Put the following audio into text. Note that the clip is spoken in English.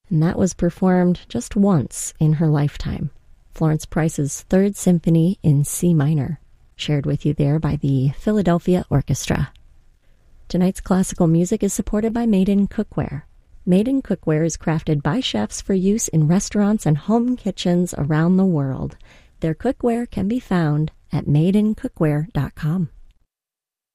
and that was performed just once in her lifetime. Florence Price's Third Symphony in C minor, shared with you there by the Philadelphia Orchestra. Tonight's classical music is supported by Made in Cookware. Made in Cookware is crafted by chefs for use in restaurants and home kitchens around the world. Their cookware can be found at madeincookware.com.